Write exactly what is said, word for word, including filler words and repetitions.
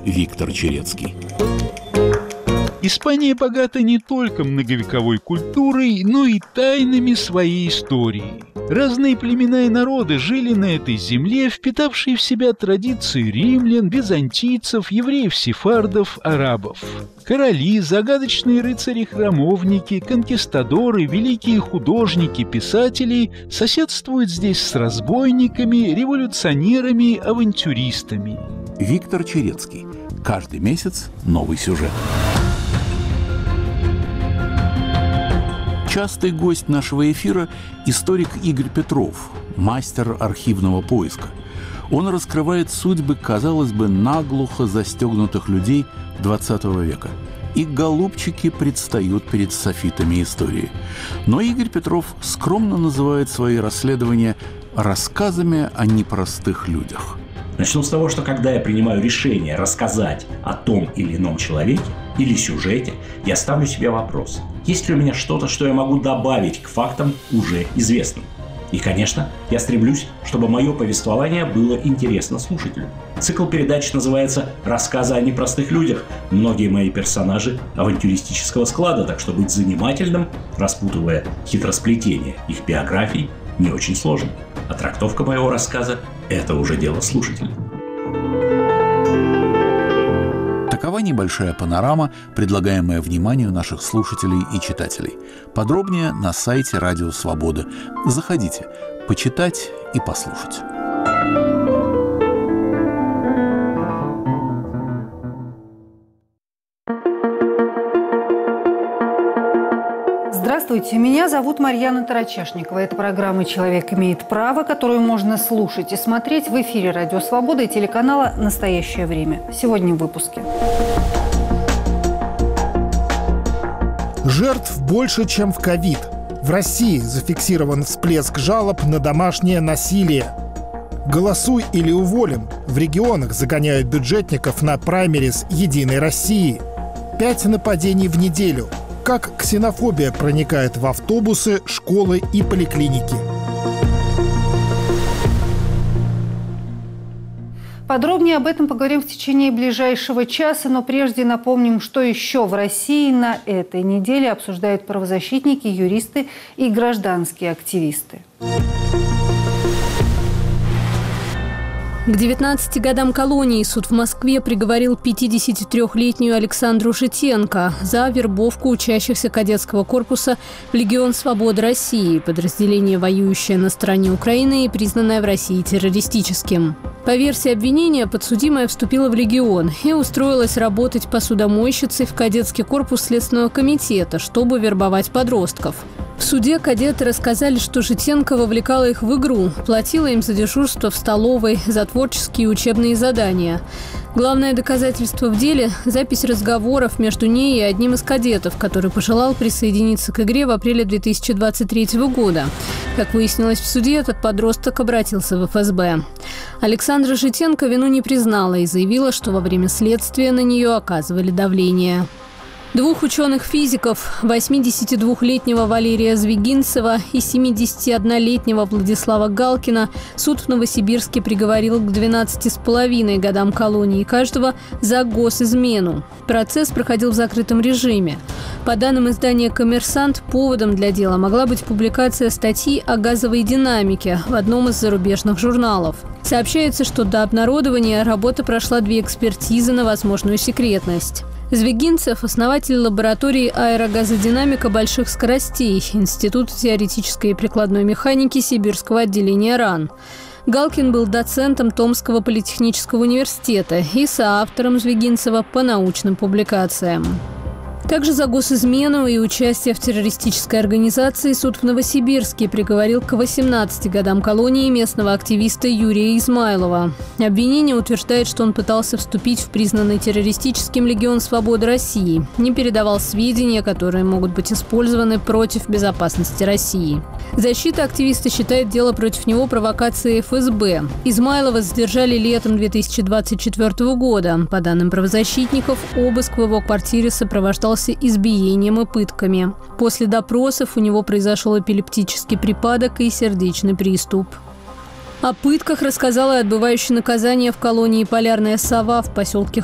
Виктор Черецкий. Испания богата не только многовековой культурой, но и тайнами своей истории. Разные племена и народы жили на этой земле, впитавшие в себя традиции римлян, византийцев, евреев-сефардов, арабов. Короли, загадочные рыцари-храмовники, конкистадоры, великие художники, писатели соседствуют здесь с разбойниками, революционерами, авантюристами. Виктор Черецкий. Каждый месяц новый сюжет. Частый гость нашего эфира – историк Игорь Петров, мастер архивного поиска. Он раскрывает судьбы, казалось бы, наглухо застегнутых людей двадцатого века. И голубчики предстают перед софитами истории. Но Игорь Петров скромно называет свои расследования рассказами о непростых людях. Начну с того, что когда я принимаю решение рассказать о том или ином человеке или сюжете, я ставлю себе вопрос: есть ли у меня что-то, что я могу добавить к фактам уже известным? И, конечно, я стремлюсь, чтобы мое повествование было интересно слушателю. Цикл передач называется «Рассказы о непростых людях». Многие мои персонажи авантюристического склада, так что быть занимательным, распутывая хитросплетение их биографий, не очень сложно. А трактовка моего рассказа – это уже дело слушателя. Такова небольшая панорама, предлагаемая вниманию наших слушателей и читателей. Подробнее на сайте Радио Свобода. Заходите, почитать и послушать. Здравствуйте, меня зовут Марьяна Тарачешникова. Это программа «Человек имеет право», которую можно слушать и смотреть в эфире Радио Свобода и телеканала «Настоящее время». Сегодня в выпуске. Жертв больше, чем в ковид. В России зафиксирован всплеск жалоб на домашнее насилие. «Голосуй или уволен». В регионах загоняют бюджетников на праймерис «Единой России». Пять нападений в неделю. Как ксенофобия проникает в автобусы, школы и поликлиники. Подробнее об этом поговорим в течение ближайшего часа, но прежде напомним, что еще в России на этой неделе обсуждают правозащитники, юристы и гражданские активисты. К девятнадцати годам колонии суд в Москве приговорил пятидесятитрёхлетнюю Александру Житенко за вербовку учащихся кадетского корпуса в Легион Свободы России, подразделение, воюющее на стороне Украины и признанное в России террористическим. По версии обвинения, подсудимая вступила в Легион и устроилась работать посудомойщицей в кадетский корпус Следственного комитета, чтобы вербовать подростков. В суде кадеты рассказали, что Житенко вовлекала их в игру, платила им за дежурство в столовой, за творческие и учебные задания. Главное доказательство в деле – запись разговоров между ней и одним из кадетов, который пожелал присоединиться к игре в апреле две тысячи двадцать третьего года. Как выяснилось в суде, этот подросток обратился в эф эс бэ. Александра Житенко вину не признала и заявила, что во время следствия на нее оказывали давление. Двух ученых-физиков, восьмидесятидвухлетнего Валерия Звягинцева и семидесятиоднолетнего Владислава Галкина, суд в Новосибирске приговорил к двенадцати с половиной годам колонии каждого за госизмену. Процесс проходил в закрытом режиме. По данным издания «Коммерсант», поводом для дела могла быть публикация статьи о газовой динамике в одном из зарубежных журналов. Сообщается, что до обнародования работа прошла две экспертизы на возможную секретность. Звягинцев – основатель лаборатории аэрогазодинамика больших скоростей Института теоретической и прикладной механики Сибирского отделения РАН. Галкин был доцентом Томского политехнического университета и соавтором Звягинцева по научным публикациям. Также за госизмену и участие в террористической организации суд в Новосибирске приговорил к восемнадцати годам колонии местного активиста Юрия Измайлова. Обвинение утверждает, что он пытался вступить в признанный террористическим Легион Свободы России, не передавал сведения, которые могут быть использованы против безопасности России. Защита активиста считает дело против него провокацией эф эс бэ. Измайлова задержали летом две тысячи двадцать четвёртого года. По данным правозащитников, обыск в его квартире сопровождался избиением и пытками. После допросов у него произошел эпилептический припадок и сердечный приступ. О пытках рассказала и отбывающая наказание в колонии «Полярная сова» в поселке